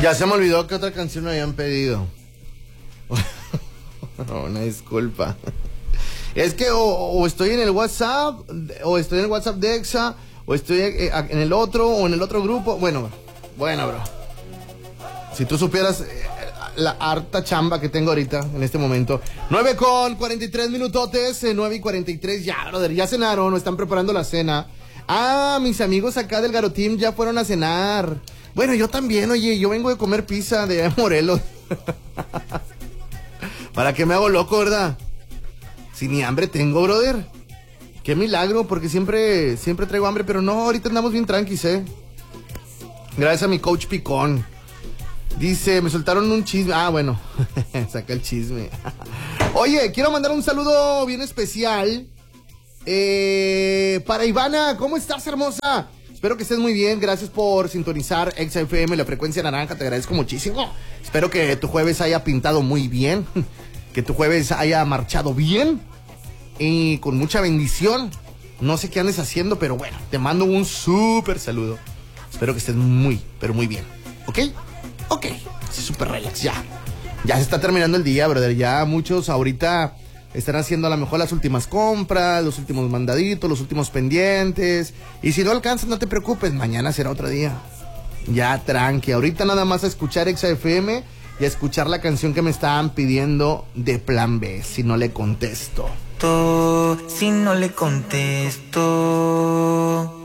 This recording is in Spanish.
Ya se me olvidó que otra canción me habían pedido. Una disculpa. Es que o estoy en el WhatsApp, o estoy en el WhatsApp de Exa, o estoy en el otro, o en el otro grupo. Bueno, bro. Si tú supieras la harta chamba que tengo ahorita, en este momento. 9:43 minutotes, 9:43, ya, brother, ya cenaron, o están preparando la cena. Ah, mis amigos acá del Garotín ya fueron a cenar. Bueno, yo también, oye, yo vengo de comer pizza de Morelos. ¿Para qué me hago loco, verdad? Si ni hambre tengo, brother. Qué milagro, porque siempre traigo hambre, pero no, ahorita andamos bien tranquis, Gracias a mi coach Picón. Dice, me soltaron un chisme. Ah, bueno, saca el chisme. Oye, quiero mandar un saludo bien especial para Ivana. ¿Cómo estás, hermosa? Espero que estés muy bien. Gracias por sintonizar Exa FM, la frecuencia naranja. Te agradezco muchísimo. Espero que tu jueves haya pintado muy bien. Que tu jueves haya marchado bien. Y con mucha bendición. No sé qué andes haciendo, pero bueno, te mando un súper saludo. Espero que estés muy, pero muy bien. ¿Ok? Ok. Sí, súper relax, ya. Ya se está terminando el día, brother. Ya muchos ahorita están haciendo a lo mejor las últimas compras, los últimos mandaditos, los últimos pendientes. Y si no alcanzas, no te preocupes, mañana será otro día. Ya, tranqui. Ahorita nada más a escuchar Exa FM y a escuchar la canción que me estaban pidiendo de Plan B, si no le contesto. Si no le contesto.